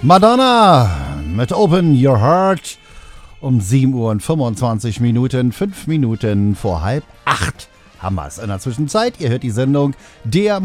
Madonna mit Open Your Heart um 7 Uhr und 25 Minuten, 5 Minuten vor 7:30 haben wir es in der Zwischenzeit. Ihr hört die Sendung Der